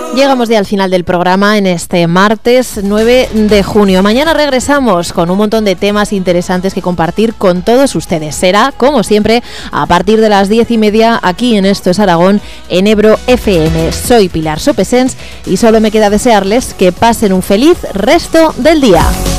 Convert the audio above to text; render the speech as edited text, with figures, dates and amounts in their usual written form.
Llegamos ya al final del programa en este martes 9 de junio. Mañana regresamos con un montón de temas interesantes que compartir con todos ustedes. Será, como siempre, a partir de las 10:30 aquí en Esto es Aragón, en Ebro FM. Soy Pilar Sopesens y solo me queda desearles que pasen un feliz resto del día.